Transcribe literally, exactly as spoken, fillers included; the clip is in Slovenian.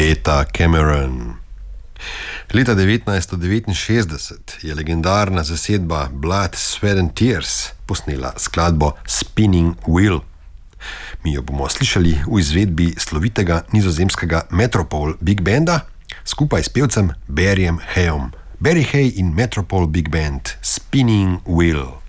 Etta Cameron. Leta devetnajststo devetinšestdeset je legendarna zasedba Blood, Sweat and Tears posnela skladbo Spinning Wheel. Mi jo bomo slišali v izvedbi slovitega nizozemskega Metropol Big Banda skupaj s pevcem Barryjem Hayom. Barry Hay in Metropol Big Band, Spinning Wheel.